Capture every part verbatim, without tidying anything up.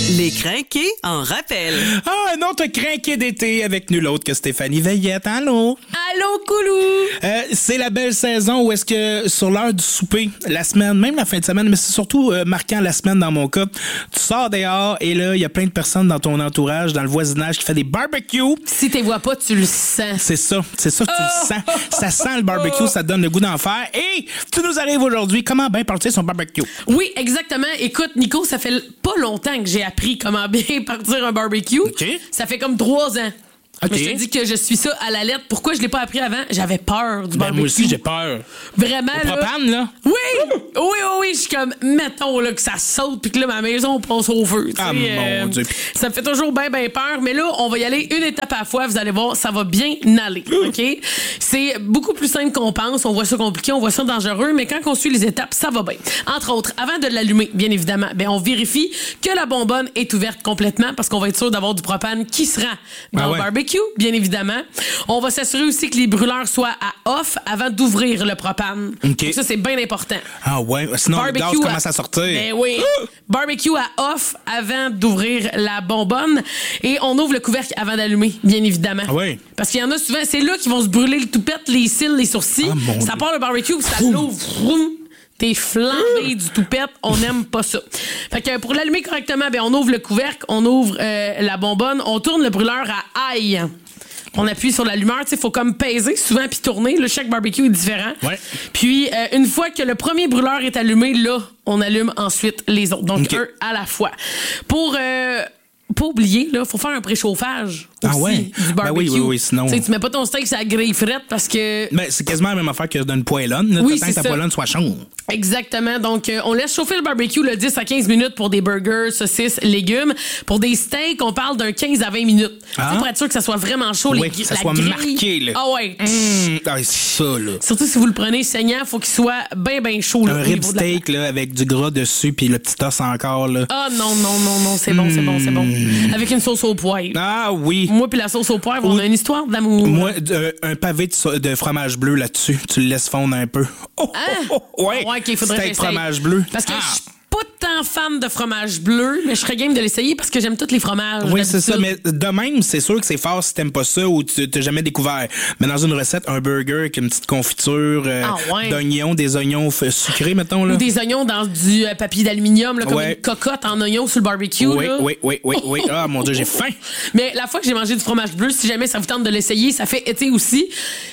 Les crinqués en rappel. Ah, un autre crinqué d'été avec nul autre que Stéphanie Veillette. Allô? Allô, Coulou! Euh, c'est la belle saison où est-ce que sur l'heure du souper, la semaine, même la fin de semaine, mais c'est surtout euh, marquant la semaine dans mon cas, tu sors dehors et là, il y a plein de personnes dans ton entourage, dans le voisinage qui fait des barbecues. Si t'es vois pas, tu le sens. C'est ça, c'est ça que tu Oh! le sens. Ça sent le barbecue, ça te donne le goût d'en faire. Et tu nous arrives aujourd'hui, comment bien partir son barbecue? Oui, exactement. Écoute, Nico, ça fait pas longtemps que j'ai appris comment bien partir un barbecue. OK. Ça fait comme trois ans. OK. Mais je te dis que je suis ça à la lettre. Pourquoi je l'ai pas appris avant? J'avais peur du Ben, barbecue. moi aussi, j'ai peur. Vraiment, Au là. propane, là? Oui! Oui, oui, oui. Je suis comme, mettons, là, que ça saute puis que là, ma maison passe au feu. tu Ah, sais, mon Dieu. Ça me fait toujours bien, bien peur. Mais là, on va y aller une étape à la fois. Vous allez voir, ça va bien aller. OK? C'est beaucoup plus simple qu'on pense. On voit ça compliqué, on voit ça dangereux. Mais quand on suit les étapes, ça va bien. Entre autres, avant de l'allumer, bien évidemment, ben, on vérifie que la bonbonne est ouverte complètement parce qu'on va être sûr d'avoir du propane qui se rend dans Ah ouais. le barbecue, bien évidemment. On va s'assurer aussi que les brûleurs soient à off avant d'ouvrir le propane. OK. Donc ça, c'est bien important. Ah ouais, sinon le gaz commence à sortir. Ben oui. Barbecue à off avant d'ouvrir la bonbonne. Et on ouvre le couvercle avant d'allumer, bien évidemment. Ah oui. Parce qu'il y en a souvent, c'est là qu'ils vont se brûler le toupette, les cils, les sourcils. Ah, mon ça Dieu. part le barbecue, puis ça l'ouvre. Vroom. T'es flambé du toupette, on n'aime pas ça. Fait que pour l'allumer correctement, ben on ouvre le couvercle, on ouvre euh, la bonbonne, on tourne le brûleur à ail. On appuie sur l'allumeur, tu sais, faut comme peser souvent puis tourner. Le chaque barbecue est différent. Ouais. Puis euh, une fois que le premier brûleur est allumé, là, on allume ensuite les autres. Donc OK. un à la fois. Pour euh, pas oublier, là, faut faire un préchauffage aussi Ah ouais? du Ben barbecue. oui, oui, oui, sinon- Tu sais, tu mets pas ton steak sur la grille frette parce que Ben, c'est quasiment la même affaire que d'une poêlonne. Là. Oui, T'attends c'est que ta ça. poêlonne soit chaude. Exactement. Donc, euh, on laisse chauffer le barbecue le dix à quinze minutes pour des burgers, saucisses, légumes. Pour des steaks, on parle d'un quinze à vingt minutes. Ah. Tu sais, pour être sûr que ça soit vraiment chaud. Oui, les, que ça la soit grille. marqué, là. Ah ouais. Mmh, ah, c'est ça, là. Surtout si vous le prenez saignant, faut qu'il soit bien, bien chaud. Là, Un au rib niveau de la- steak là, avec du gras dessus puis le petit os encore. Là. Ah non, non, non, non. C'est bon, c'est bon, c'est bon. Avec une sauce au poivre. Ah oui. Moi puis la sauce au poivre, on Oui. a une histoire d'amour. Moi, euh, un pavé de, so- de fromage bleu là-dessus. Tu le laisses fondre un peu. Oh, Hein? oh, oh, ouais. Ouais, OK, faudrait Steak que j'essaye. fromage bleu. Parce que Ah. je suis pas tant fan de fromage bleu, mais je serais game de l'essayer parce que j'aime tous les fromages. Oui, c'est ça. d'habitude. Mais de même, c'est sûr que c'est fort si t'aimes pas ça ou tu t'as jamais découvert. Mais dans une recette, un burger avec une petite confiture euh, Ah ouais. d'oignons, des oignons f- sucrés, mettons. Là. Ou des oignons dans du euh, papier d'aluminium, là, comme Ouais. une cocotte en oignon sur le barbecue. Oui, là. oui, oui, oui, oui. Ah, mon Dieu, j'ai faim. Mais la fois que j'ai mangé du fromage bleu, si jamais ça vous tente de l'essayer, ça fait été aussi.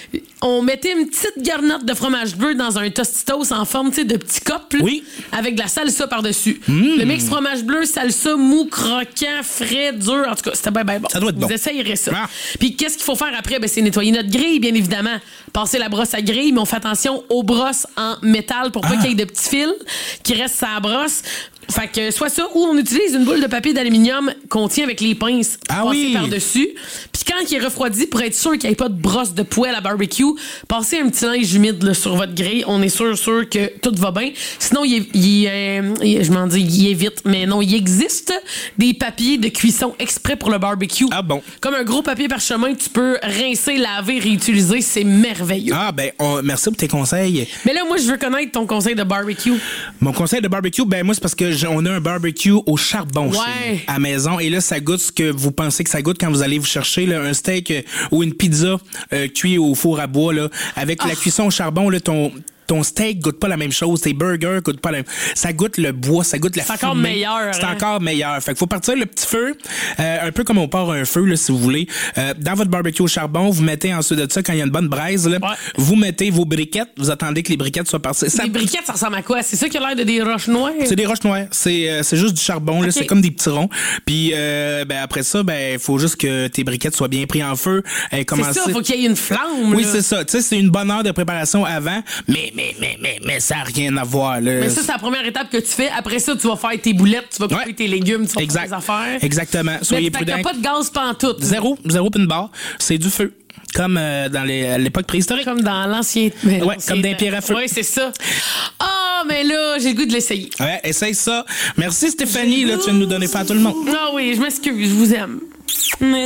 On mettait une petite garnotte de fromage bleu dans un tostitos en forme, tu sais, de petits copes, là, Oui. avec de la salsa par-dessus. Le mix fromage bleu, salsa, mou, croquant, frais, dur. En tout cas, c'était bien, bien bon. Ça doit être bon. Vous essayerez ça. Ah. Puis qu'est-ce qu'il faut faire après? Ben, c'est nettoyer notre grille, bien évidemment. Passer la brosse à grille, mais on fait attention aux brosses en métal pour pas Ah. qu'il y ait de petits fils qui restent sur la brosse. Fait que soit ça, ou on utilise une boule de papier d'aluminium qu'on tient avec les pinces Ah passées oui. par-dessus. Puis quand il est refroidi, pour être sûr qu'il n'y ait pas de brosse de poêle à barbecue, passez un petit linge humide là, sur votre grille. On est sûr, sûr que tout va bien. Sinon, il, est- il, est, euh, il- je m'en dis, il est vite. Mais non, il existe des papiers de cuisson exprès pour le barbecue. Ah bon? Comme un gros papier parchemin, tu peux rincer, laver, réutiliser. C'est merveilleux. Ah, ben, on- merci pour tes conseils. Mais là, moi, je veux connaître ton conseil de barbecue. Mon conseil de barbecue, ben moi, c'est parce que j- on a un barbecue au charbon Ouais. chez nous, à maison. Et là, ça goûte ce que vous pensez que ça goûte quand vous allez vous chercher là, un steak euh, ou une pizza euh, cuit au four à bois. Là, avec la cuisson au charbon, là, ton... Ton steak goûte pas la même chose, tes burgers goûtent pas la même. Ça goûte le bois, ça goûte la C'est fumée. encore meilleur, C'est hein? encore meilleur. Fait qu'il faut partir le petit feu, euh, un peu comme on part un feu, là, si vous voulez. Euh, dans votre barbecue au charbon, vous mettez ensuite de ça, quand il y a une bonne braise, là, Ouais. vous mettez vos briquettes, vous attendez que les briquettes soient parties. Ça- Les briquettes, ça ressemble à quoi? C'est ça qui a l'air de des roches noires? c'est des roches noires. C'est euh, c'est juste du charbon. Là, Ok. c'est comme des petits ronds. Puis euh, ben après ça, ben faut juste que tes briquettes soient bien prises en feu. Euh, C'est commencer- ça, faut qu'il y ait une flamme. Oui, là. c'est ça. Tu sais, c'est une bonne heure de préparation avant, mais mais mais mais mais ça n'a rien à voir. Là. Mais ça, c'est la première étape que tu fais. Après ça, tu vas faire tes boulettes, tu vas couper Ouais. tes légumes, tu vas Exact. faire tes affaires. Exactement. Soyez Mais fait qu'il y prudents. a pas de gaz pantoute. Zéro, zéro pin barre. C'est du feu. Comme euh, dans les, à l'époque préhistorique. Comme dans l'ancien. mais Ouais, l'ancien comme dans les temps. pierres à feu. Ouais, c'est ça. Ah, mais là, j'ai le goût de l'essayer. Ouais, essaye ça. Merci Stéphanie, là, tu viens de nous donner faim à tout le monde. Ah oui, je m'excuse, je vous aime. Mais